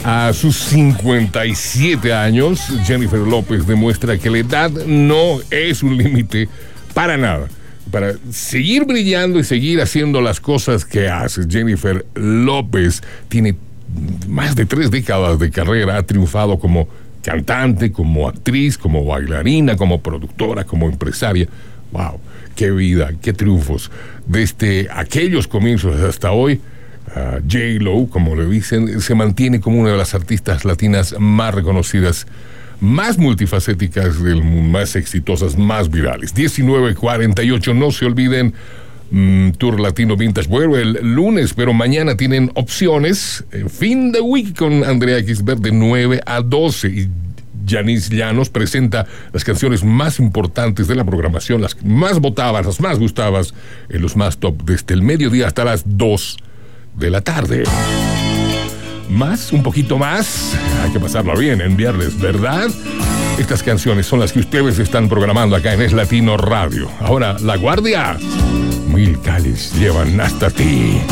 A sus 57 años, Jennifer López demuestra que la edad no es un límite para nada. Para seguir brillando y seguir haciendo las cosas que hace, Jennifer López tiene más de 3 décadas de carrera, ha triunfado como cantante, como actriz, como bailarina, como productora, como empresaria. ¡Wow! ¡Qué vida! ¡Qué triunfos! Desde aquellos comienzos hasta hoy, J-Lo, como le dicen, se mantiene como una de las artistas latinas más reconocidas, más multifacéticas del mundo, más exitosas, más virales. 19:48, no se olviden, Tour Latino Vintage vuelve el lunes, pero mañana tienen opciones. Fin de week con Andrea Xber de 9 a 12. Y Yanis Llanos presenta las canciones más importantes de la programación, las más votadas, las más gustadas, en los más top, desde el mediodía hasta las 2 de la tarde. Más, un poquito más, hay que pasarlo bien en viernes, ¿verdad? Estas canciones son las que ustedes están programando acá en Es Latino Radio. Ahora, La Guardia, 1000 calles llevan hasta ti.